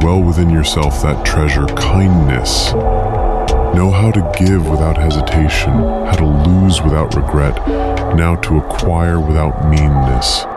well within yourself that treasure, kindness. Know how to give without hesitation, how to lose without regret, now to acquire without meanness.